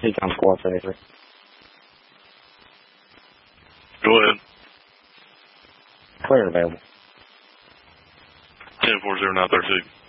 He's on squad safer. Go ahead. Clear available. 10-4-0-9-32.